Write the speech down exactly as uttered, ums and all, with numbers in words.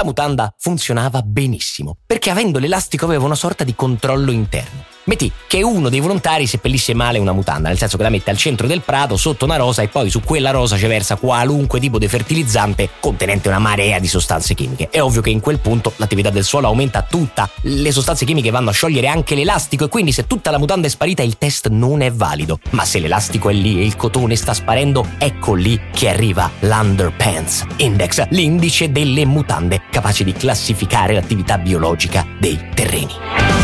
La mutanda funzionava benissimo, perché avendo l'elastico aveva una sorta di controllo interno. Metti che uno dei volontari seppellisce male una mutanda, nel senso che la mette al centro del prato sotto una rosa e poi su quella rosa ci versa qualunque tipo di fertilizzante contenente una marea di sostanze chimiche. È ovvio che in quel punto l'attività del suolo aumenta tutta, le sostanze chimiche vanno a sciogliere anche l'elastico e quindi se tutta la mutanda è sparita il test non è valido. Ma se l'elastico è lì e il cotone sta sparendo, ecco lì che arriva l'Underpants Index, l'indice delle mutande, capace di classificare l'attività biologica dei terreni.